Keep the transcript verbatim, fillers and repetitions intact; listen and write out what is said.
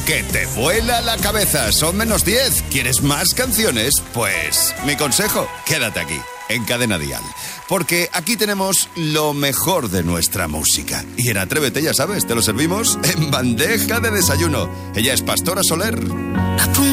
que te vuela la cabeza. Son menos diez. ¿Quieres más canciones? Pues mi consejo, quédate aquí, en Cadena Dial. Porque aquí tenemos lo mejor de nuestra música. Y en Atrévete, ya sabes, te lo servimos en bandeja de desayuno. Ella es Pastora Soler.